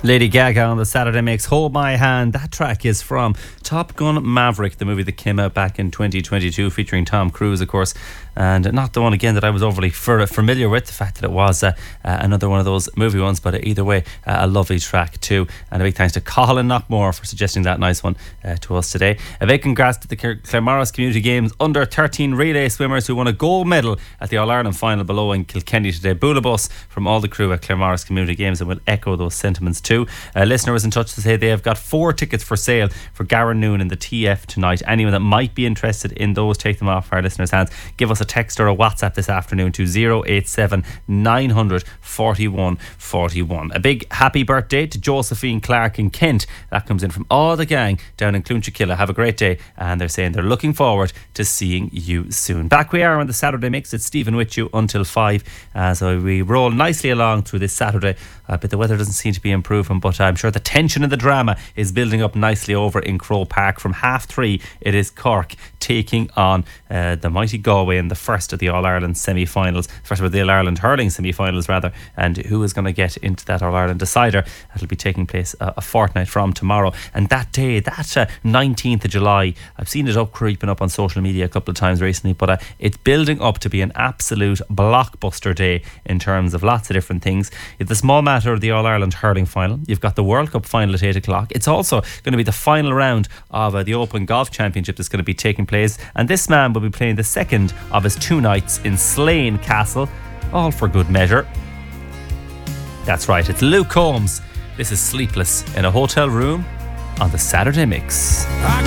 Lady Gaga on the Saturday Mix, Hold My Hand. That track is from Top Gun Maverick, the movie that came out back in 2022, featuring Tom Cruise, of course, and not the one again that I was overly familiar with, the fact that it was another one of those movie ones, but either way, a lovely track too. And a big thanks to Colin Knockmore for suggesting that nice one to us today. A big congrats to the Claremorris Community Games under 13 relay swimmers who won a gold medal at the All-Ireland final below in Kilkenny today. Boolabus from all the crew at Claremorris Community Games, and we'll echo those sentiments too. A listener was in touch to say they have got 4 tickets for sale for Garanoon in the TF tonight. Anyone that might be interested in those, take them off our listeners' hands. Give us a text or a WhatsApp this afternoon to 087 900 41 41. A big happy birthday to Josephine Clark in Kent. That comes in from all the gang down in Cloonchikilla. Have a great day, and they're saying they're looking forward to seeing you soon. Back we are on the Saturday Mix. It's Stephen with you until 5, so we roll nicely along through this Saturday. But the weather doesn't seem to be improving, but I'm sure the tension and the drama is building up nicely over in Croke Park. From 3:30 it is Cork taking on the mighty Galway in the first of the All-Ireland semi-finals, first of the All-Ireland hurling semi-finals rather, and who is going to get into that All-Ireland decider. That'll be taking place a fortnight from tomorrow, and that day, that 19th of July, I've seen it creeping up on social media a couple of times recently, but it's building up to be an absolute blockbuster day in terms of lots of different things. It's the small matter of the All-Ireland hurling final. You've got the World Cup final at 8 o'clock. It's also going to be the final round of the Open Golf Championship that's going to be taking place, and this man will be playing the second of his 2 nights in Slane Castle, all for good measure. That's right, it's Luke Combs. This is Sleepless in a Hotel Room on the Saturday Mix.